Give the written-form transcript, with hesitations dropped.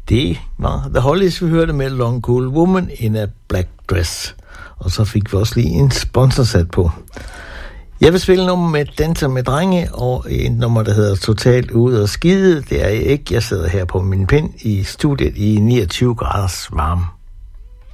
Det var The Hollies, vi hørte med Long Cool Woman in a Black Dress. Og så fik vi også lige en sponsor sat på. Jeg vil spille nummer med Danser med Drenge, og et nummer, der hedder Totalt Ude og Skide. Det er jeg ikke. Jeg sidder her på min pind i studiet i 29 graders varme.